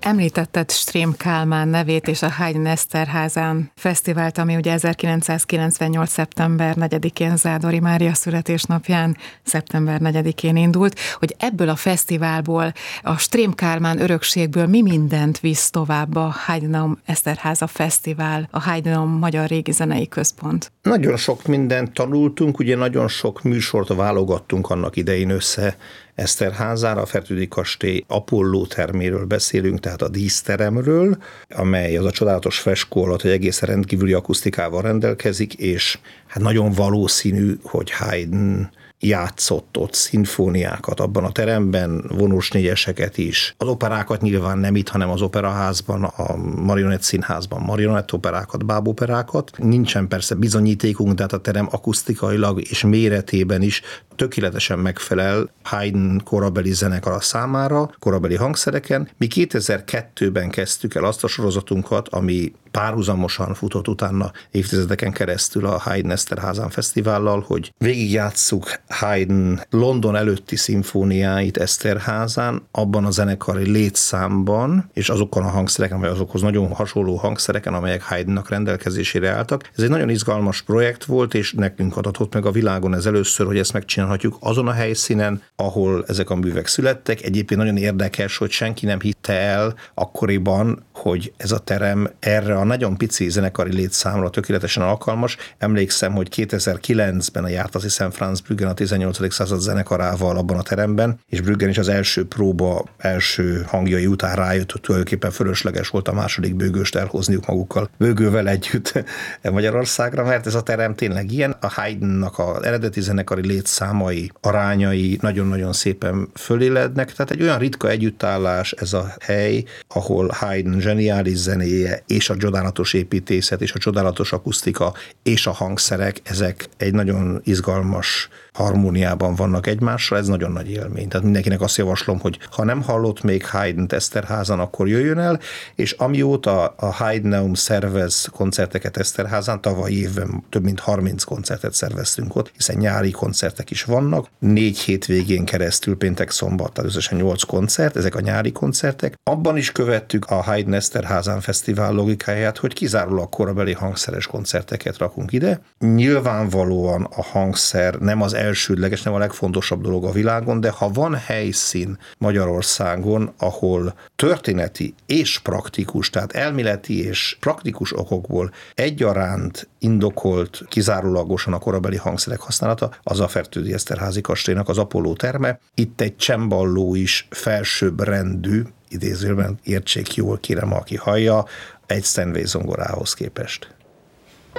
Említetted Strém Kálmán nevét és a Haydn Eszterházy fesztivált, ami ugye 1998. szeptember 4-én Zádori Mária születésnapján szeptember 4-én indult, hogy ebből a fesztiválból, a Strém Kálmán örökségből mi mindent visz tovább a Haydn Eszterházy Fesztivál, a Haydn Magyar Régi Zenei Központ? Nagyon sok mindent tanultunk, ugye nagyon sok műsort válogattunk annak idején össze Eszterházára, a Fertődi kastély Apolló terméről beszélünk, tehát a díszteremről, amely az a csodálatos freskó alatt egy egészen rendkívüli akusztikával rendelkezik, és hát nagyon valószínű, hogy Haydn játszott ott szimfóniákat abban a teremben, vonós négyeseket is. Az operákat nyilván nem itt, hanem az operaházban, a Marionett Színházban marionettoperákat, báboperákat. Nincsen persze bizonyítékunk, de hát a terem akusztikailag és méretében is tökéletesen megfelel Haydn korabeli zenekara számára, korabeli hangszereken. Mi 2002-ben kezdtük el azt a sorozatunkat, ami párhuzamosan futott utána évtizedeken keresztül a Haydn Eszterházy Fesztivállal, hogy végigjátsszuk Haydn London előtti szimfóniáit Eszterházán, abban a zenekari létszámban, és azokon a hangszereken, vagy azokhoz nagyon hasonló hangszereken, amelyek Haydnnak rendelkezésére álltak. Ez egy nagyon izgalmas projekt volt, és nekünk adatott meg a világon ez először, hogy ezt megcsinálhatjuk azon a helyszínen, ahol ezek a művek születtek. Egyébként nagyon érdekes, hogy senki nem hitte el akkoriban, hogy ez a terem erre a nagyon pici zenekari létszámra tökéletesen alkalmas. Emlékszem, hogy 2009-ben járt, azt hiszem, Franz Brüggen a 18. század zenekarával abban a teremben, és Brüggen is az első próba, első hangjai után rájött, hogy tulajdonképpen fölösleges volt a második bőgőst elhozniuk magukkal bőgővel együtt Magyarországra, mert ez a terem tényleg ilyen. A Haydnnak az eredeti zenekari létszámai, arányai nagyon-nagyon szépen fölélednek, tehát egy olyan ritka együttállás ez a hely, ahol Haydn zseniális zenéje és a csodálatos építészet és a csodálatos akusztika és a hangszerek, ezek egy nagyon izgalmas harmóniában vannak egymással, ez nagyon nagy élmény. Tehát mindenkinek azt javaslom, hogy ha nem hallott még Haydnt Eszterházán, akkor jöjjön el, és amióta a Haydneum szervez koncerteket Eszterházán, tavaly évben több mint 30 koncertet szerveztünk ott, hiszen nyári koncertek is vannak, 4 hétvégén keresztül, péntek-szombat, tehát összesen 8 koncert, ezek a nyári koncertek. Abban is követtük a Haydn Eszterházán Fesztivál logikáját, hogy kizárólag korabeli hangszeres koncerteket rakunk ide. Nyilvánvalóan a hangszer nem az elsődleges, nem a legfontosabb dolog a világon, de ha van helyszín Magyarországon, ahol történeti és praktikus, tehát elméleti és praktikus okokból egyaránt indokolt kizárólagosan a korabeli hangszerek használata, az a Fertődi Eszterházy kastélynak az Apolló terme. Itt egy cemballó is felsőbb rendű, idézőben értsék jól, kérem, aki hallja, egy Steinway zongorához képest.